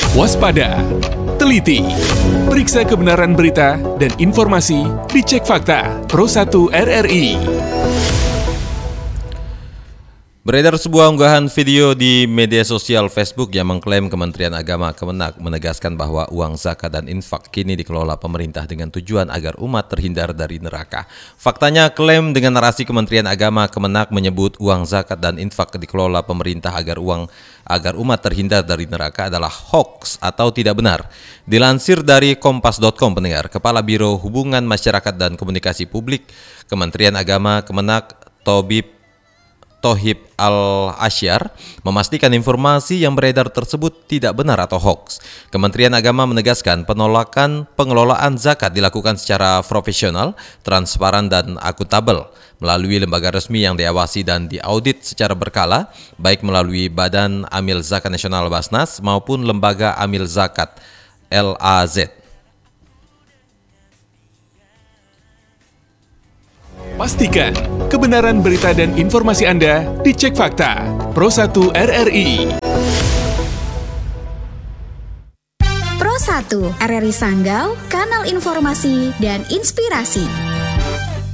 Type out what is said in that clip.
Waspada, teliti, periksa kebenaran berita dan informasi, dicek fakta. Pro1 RRI. Beredar sebuah unggahan video di media sosial Facebook yang mengklaim Kementerian Agama Kemenak menegaskan bahwa uang zakat dan infak kini dikelola pemerintah dengan tujuan agar umat terhindar dari neraka. Faktanya, klaim dengan narasi Kementerian Agama Kemenak menyebut uang zakat dan infak dikelola pemerintah agar umat terhindar dari neraka adalah hoax atau tidak benar. Dilansir dari kompas.com, pendengar, Kepala Biro Hubungan Masyarakat dan Komunikasi Publik Kementerian Agama Kemenak Thohib Al-Asyar memastikan informasi yang beredar tersebut tidak benar atau hoax. Kementerian Agama menegaskan pengelolaan zakat dilakukan secara profesional, transparan dan akuntabel melalui lembaga resmi yang diawasi dan diaudit secara berkala, baik melalui Badan Amil Zakat Nasional Basnas maupun Lembaga Amil Zakat LAZ. Pastikan kebenaran berita dan informasi Anda dicek fakta. Pro1 RRI. Pro1 RRI Sanggau, kanal informasi dan inspirasi.